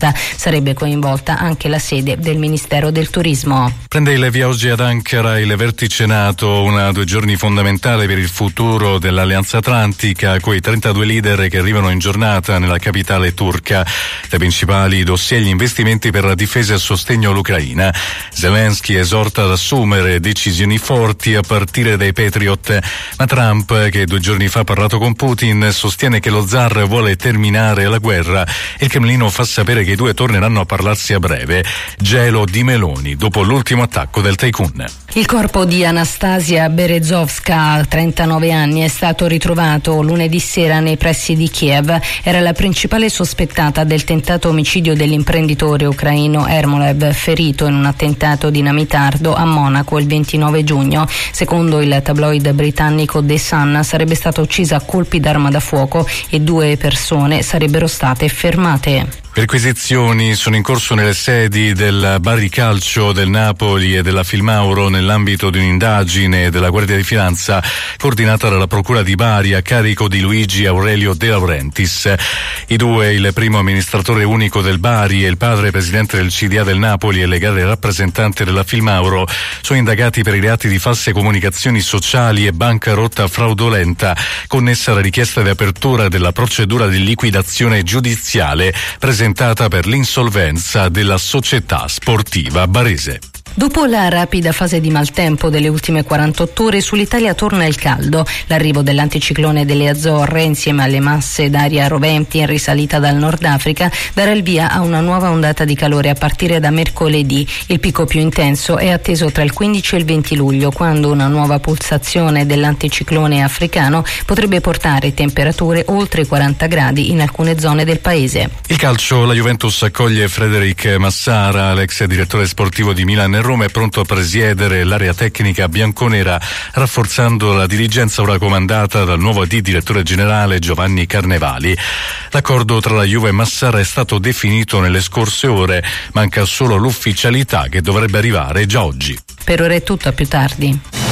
sicurezza. Sarebbe coinvolta anche la sede del Ministero del Turismo. Prende il via oggi ad Ankara il vertice NATO, 2 giorni fondamentali per il futuro dell'Alleanza Atlantica, coi 32 leader che arrivano in giornata nella capitale turca. Tra i principali dossier gli investimenti per la difesa e il sostegno all'Ucraina. Zelensky esorta ad assumere decisioni forti a partire dai Patriot, ma Trump, che 2 giorni fa ha parlato con Putin, sostiene che lo zar vuole terminare la guerra e il Cremlino fa sapere che i due torneranno a parlarsi a breve. Gelo di Meloni dopo l'ultimo attacco del tycoon. Il corpo di Anastasia Berezovska, 39 anni, è stato ritrovato lunedì sera nei pressi di Kiev. Era la principale sospettata del tentato omicidio dell'imprenditore ucraino Ermolev, ferito in un attentato dinamitardo a Monaco il 29 giugno. Secondo il tabloid britannico The Sun, sarebbe stata uccisa a colpi d'arma da fuoco e 2 persone sarebbero state fermate. Perquisizioni sono in corso nelle sedi del Bari Calcio del Napoli e della Filmauro nell'ambito di un'indagine della Guardia di Finanza coordinata dalla Procura di Bari a carico di Luigi Aurelio De Laurentiis. I due, il primo amministratore unico del Bari e il padre presidente del CDA del Napoli e legale rappresentante della Filmauro, sono indagati per i reati di false comunicazioni sociali e bancarotta fraudolenta connessa alla richiesta di apertura della procedura di liquidazione giudiziale presentata per l'insolvenza della società sportiva barese. Dopo la rapida fase di maltempo delle ultime 48 ore, sull'Italia torna il caldo. L'arrivo dell'anticiclone delle Azzorre, insieme alle masse d'aria roventi in risalita dal Nord Africa, darà il via a una nuova ondata di calore a partire da mercoledì. Il picco più intenso è atteso tra il 15 e il 20 luglio, quando una nuova pulsazione dell'anticiclone africano potrebbe portare temperature oltre i 40 gradi in alcune zone del paese. Il calcio, la Juventus accoglie Frederic Massara, l'ex direttore sportivo di Milan e Roma, è pronto a presiedere l'area tecnica bianconera, rafforzando la dirigenza ora comandata dal nuovo direttore generale Giovanni Carnevali. L'accordo tra la Juve e Massara è stato definito nelle scorse ore, manca solo l'ufficialità che dovrebbe arrivare già oggi. Per ora è tutto, a più tardi.